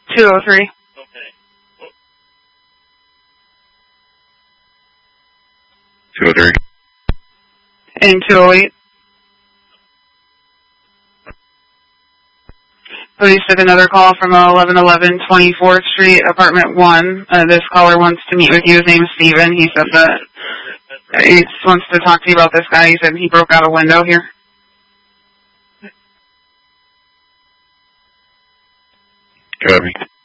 203. Okay. 203. And 208. Police took another call from 1111 24th Street, apartment 1. This caller wants to meet with you. His name is Steven. He said that he wants to talk to you about this guy. He said he broke out a window here. Copy.